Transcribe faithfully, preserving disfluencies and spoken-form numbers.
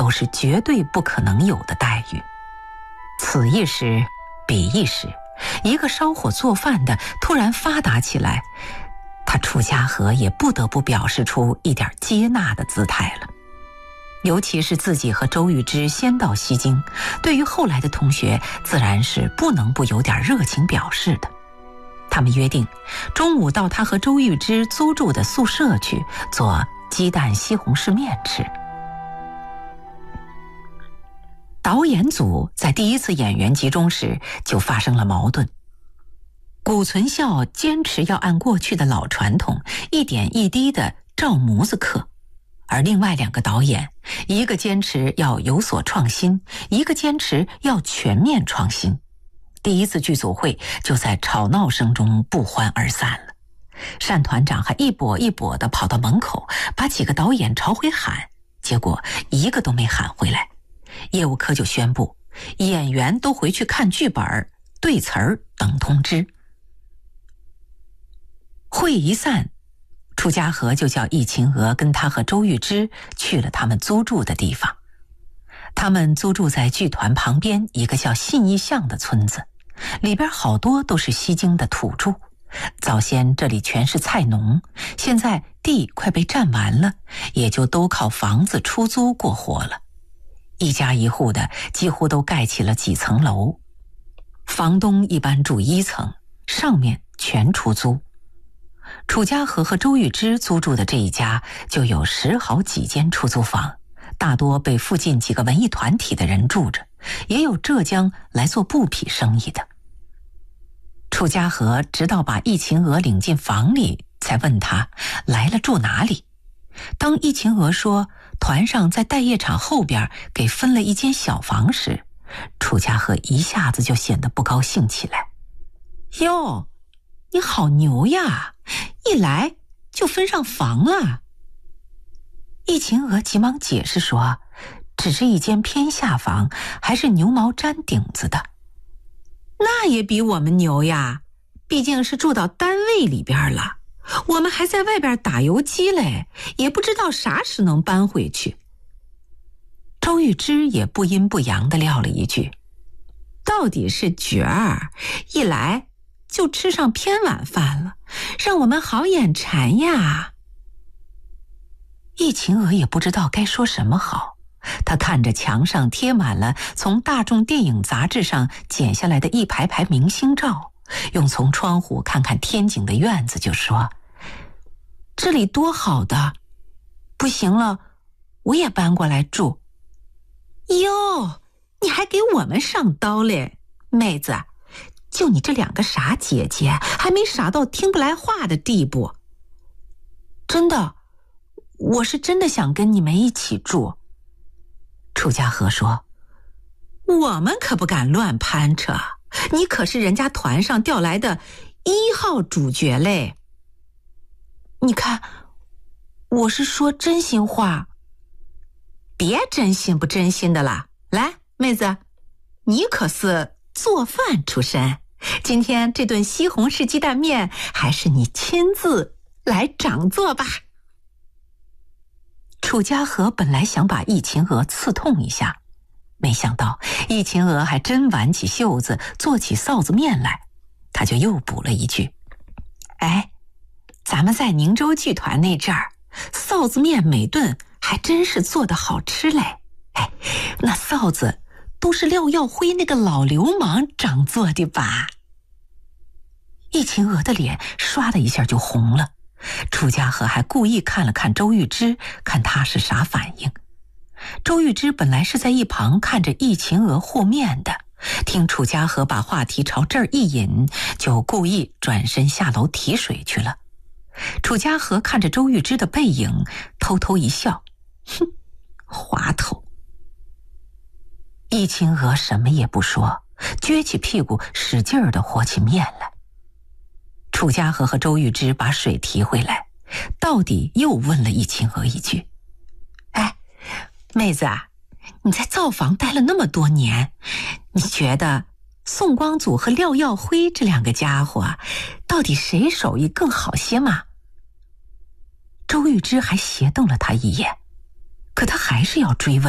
都是绝对不可能有的待遇。此一时彼一时，一个烧火做饭的突然发达起来，他楚家和也不得不表示出一点接纳的姿态了。尤其是自己和周玉芝先到西京，对于后来的同学自然是不能不有点热情表示的。他们约定中午到他和周玉芝租住的宿舍去做鸡蛋西红柿面吃。导演组在第一次演员集中时就发生了矛盾。谷存孝坚持要按过去的老传统，一点一滴地照模子刻，而另外两个导演，一个坚持要有所创新，一个坚持要全面创新。第一次剧组会就在吵闹声中不欢而散了。单团长还一跛一跛地跑到门口，把几个导演朝回喊，结果一个都没喊回来。业务科就宣布演员都回去看剧本、对词儿等通知。会一散，楚家和就叫易秦娥跟他和周玉芝去了他们租住的地方。他们租住在剧团旁边一个叫信义巷的村子，里边好多都是西京的土著。早先这里全是菜农，现在地快被占完了，也就都靠房子出租过活了。一家一户的几乎都盖起了几层楼，房东一般住一层，上面全出租。楚家和和周玉芝租住的这一家就有十好几间出租房，大多被附近几个文艺团体的人住着，也有浙江来做布匹生意的。楚家和直到把易秦娥领进房里，才问他来了住哪里。当易秦娥说团上在待业场后边给分了一间小房时，楚家和一下子就显得不高兴起来。哟，你好牛呀，一来就分上房了。易秦娥急忙解释说，只是一间偏下房，还是牛毛毡顶子的。那也比我们牛呀，毕竟是住到单位里边了，我们还在外边打游击嘞，也不知道啥时能搬回去。周玉芝也不阴不阳地撂了一句，到底是角儿，一来就吃上偏晚饭了，让我们好眼馋呀。易秦娥也不知道该说什么好，她看着墙上贴满了从大众电影杂志上剪下来的一排排明星照，用从窗户看看天井的院子，就说，这里多好的，不行了我也搬过来住。哟，你还给我们上刀嘞，妹子，就你这两个傻姐姐，还没傻到听不来话的地步。真的，我是真的想跟你们一起住。楚家和说，我们可不敢乱攀扯，你可是人家团上调来的一号主角嘞。你看，我是说真心话。别真心不真心的了，来，妹子，你可是做饭出身，今天这顿西红柿鸡蛋面还是你亲自来掌做吧。楚家和本来想把易秦娥刺痛一下，没想到易秦娥还真挽起袖子做起臊子面来，他就又补了一句，哎，咱们在宁州剧团那阵儿，臊子面每顿还真是做得好吃嘞。哎，那臊子都是廖耀辉那个老流氓掌做的吧？易秦娥的脸唰的一下就红了，楚家和还故意看了看周玉芝，看她是啥反应。周玉芝本来是在一旁看着易秦娥和面的，听楚家和把话题朝这儿一引，就故意转身下楼提水去了。楚家和看着周玉芝的背影，偷偷一笑，哼，滑头。易秦娥什么也不说，撅起屁股使劲儿地和起面来。楚家和和周玉芝把水提回来，到底又问了易秦娥一句，哎，妹子啊，你在灶房待了那么多年，你觉得宋光祖和廖耀辉这两个家伙到底谁手艺更好些吗？周玉芝还斜瞪了他一眼，可他还是要追问。